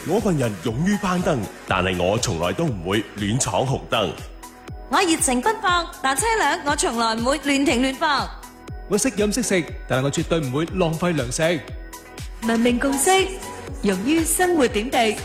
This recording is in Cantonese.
我份人勇於攀登，但係我從來都唔會亂闖紅燈。 我熱情奔放，但車輛我從來唔會亂停亂放。 我識飲識食，但係我絕對唔會浪費糧食。 文明共識，勇於生活點滴。